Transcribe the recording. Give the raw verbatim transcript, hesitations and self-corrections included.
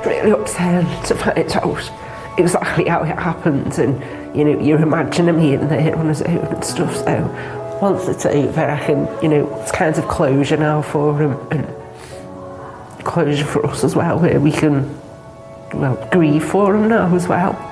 really upset to find out exactly how it happened, and you know, you're imagining me in there on his own and stuff. So once it's over, I can, you know, it's kind of closure now for him, and closure for us as well, where we can, well, grieve for him now as well.